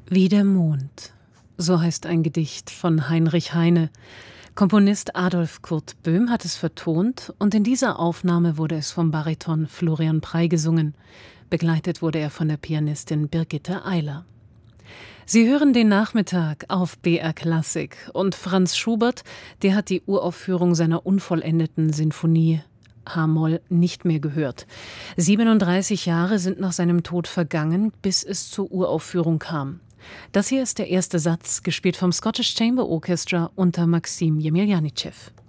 Wie der Mond, so heißt ein Gedicht von Heinrich Heine. Komponist Adolf Kurt Böhm hat es vertont und in dieser Aufnahme wurde es vom Bariton Florian Prey gesungen. Begleitet wurde er von der Pianistin Birgitte Eiler. Sie hören den Nachmittag auf BR Klassik und Franz Schubert, der hat die Uraufführung seiner unvollendeten Sinfonie H-Moll nicht mehr gehört. 37 Jahre sind nach seinem Tod vergangen, bis es zur Uraufführung kam. Das hier ist der erste Satz, gespielt vom Scottish Chamber Orchestra unter Maxim Jemeljanitschew.